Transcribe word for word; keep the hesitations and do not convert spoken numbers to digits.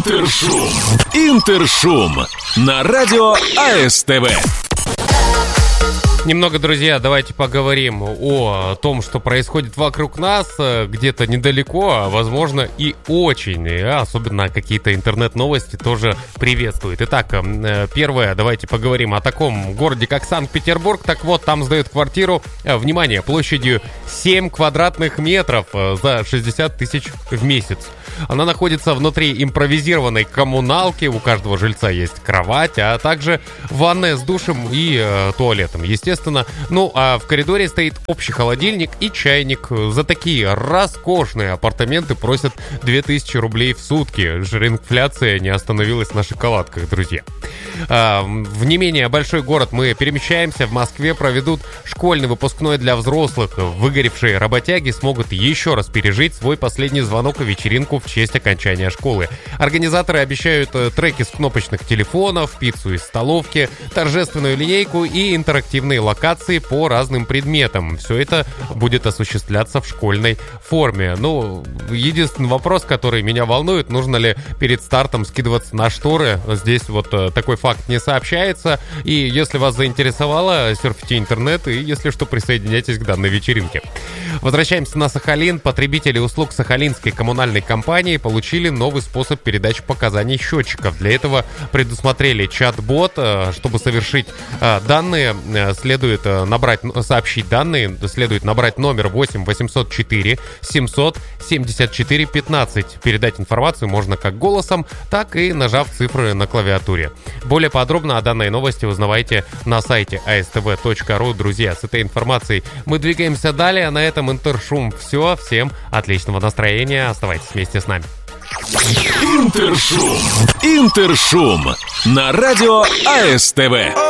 Интершум. Интершум. На радио АСТВ. Немного, друзья, давайте поговорим о том, что происходит вокруг нас, где-то недалеко, а возможно и очень, особенно какие-то интернет-новости тоже приветствуют. Итак, первое, давайте поговорим о таком городе, как Санкт-Петербург. Так вот, там сдают квартиру, внимание, площадью семь квадратных метров за шестьдесят тысяч в месяц. Она находится внутри импровизированной коммуналки, у каждого жильца есть кровать, а также ванная с душем и э, туалетом, естественно. Ну, а в коридоре стоит общий холодильник и чайник. За такие роскошные апартаменты просят две тысячи рублей в сутки. Жиринфляция не остановилась на шоколадках, друзья. А, в не менее большой город мы перемещаемся. В Москве проведут школьный выпускной для взрослых. Выгоревшие работяги смогут еще раз пережить свой последний звонок и вечеринку в честь окончания школы. Организаторы обещают треки с кнопочных телефонов, пиццу из столовки, торжественную линейку и интерактивные локации по разным предметам. Все это будет осуществляться в школьной форме. Ну, единственный вопрос, который меня волнует, нужно ли перед стартом скидываться на шторы. Здесь вот такой факт не сообщается. И если вас заинтересовало, серфите интернет и, если что, присоединяйтесь к данной вечеринке. Возвращаемся на Сахалин. Потребители услуг Сахалинской коммунальной компании получили новый способ передачи показаний счетчиков. Для этого предусмотрели чат-бот. Чтобы совершить данные, следует набрать, сообщить данные, следует набрать номер восемь восемьсот четыре семьсот семьдесят четыре пятнадцать. Передать информацию можно как голосом, так и нажав цифры на клавиатуре. Более подробно о данной новости узнавайте на сайте а эс тэ вэ точка ру. Друзья, с этой информацией мы двигаемся далее. На этом Интершум все. Всем отличного настроения. Оставайтесь вместе с нами. Интершум. Интершум. На радио АСТВ.